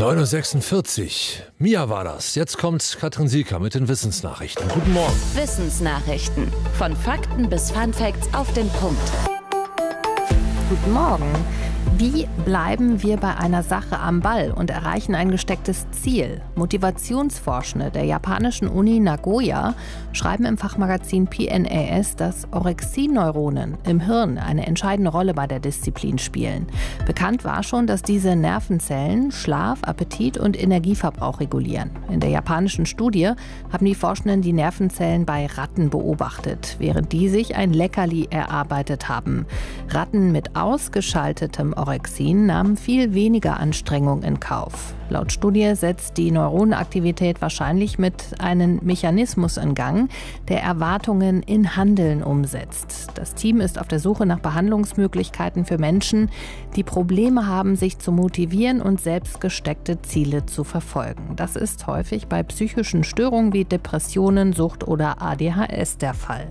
9.46 Uhr. Mia war das. Jetzt kommt Katrin Sieker mit den Wissensnachrichten. Guten Morgen. Wissensnachrichten. Von Fakten bis Funfacts auf den Punkt. Guten Morgen. Wie bleiben wir bei einer Sache am Ball und erreichen ein gestecktes Ziel? Motivationsforschende der japanischen Uni Nagoya schreiben im Fachmagazin PNAS, dass Orexin-Neuronen im Hirn eine entscheidende Rolle bei der Disziplin spielen. Bekannt war schon, dass diese Nervenzellen Schlaf, Appetit und Energieverbrauch regulieren. In der japanischen Studie haben die Forschenden die Nervenzellen bei Ratten beobachtet, während die sich ein Leckerli erarbeitet haben. Ratten mit ausgeschaltetem Orexin nahmen viel weniger Anstrengung in Kauf. Laut Studie setzt die Neuronenaktivität wahrscheinlich mit einem Mechanismus in Gang, der Erwartungen in Handeln umsetzt. Das Team ist auf der Suche nach Behandlungsmöglichkeiten für Menschen, die Probleme haben, sich zu motivieren und selbst gesteckte Ziele zu verfolgen. Das ist häufig bei psychischen Störungen wie Depressionen, Sucht oder ADHS der Fall.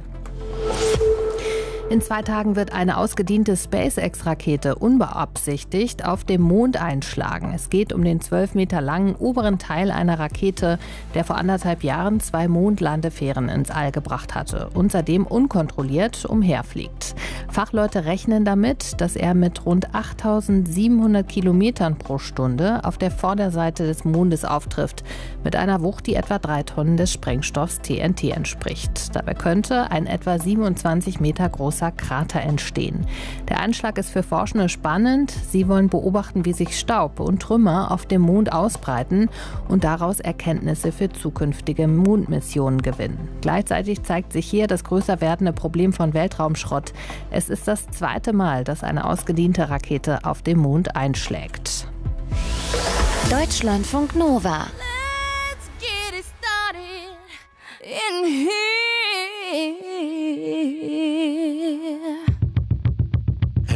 In 2 Tagen wird eine ausgediente SpaceX-Rakete unbeabsichtigt auf dem Mond einschlagen. Es geht um den 12 Meter langen oberen Teil einer Rakete, der vor 1,5 Jahren 2 Mondlandefähren ins All gebracht hatte und seitdem unkontrolliert umherfliegt. Fachleute rechnen damit, dass er mit rund 8.700 Kilometern pro Stunde auf der Vorderseite des Mondes auftrifft, mit einer Wucht, die etwa 3 Tonnen des Sprengstoffs TNT entspricht. Dabei könnte ein etwa 27 Meter großer Krater entstehen. Der Einschlag ist für Forschende spannend. Sie wollen beobachten, wie sich Staub und Trümmer auf dem Mond ausbreiten und daraus Erkenntnisse für zukünftige Mondmissionen gewinnen. Gleichzeitig zeigt sich hier das größer werdende Problem von Weltraumschrott. Es ist das 2. Mal, dass eine ausgediente Rakete auf dem Mond einschlägt. Deutschlandfunk Nova. Let's get it started in here.